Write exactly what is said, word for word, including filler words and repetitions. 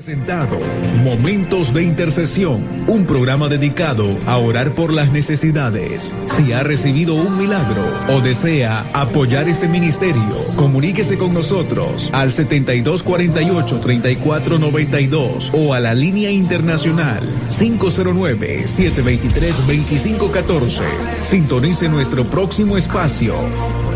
Presentado Momentos de Intercesión, un programa dedicado a orar por las necesidades. Si ha recibido un milagro o desea apoyar este ministerio, comuníquese con nosotros al setenta y dos cuarenta y ocho, treinta y cuatro noventa y dos o a la línea internacional cinco cero nueve, siete dos tres, dos cinco uno cuatro. Sintonice nuestro próximo espacio.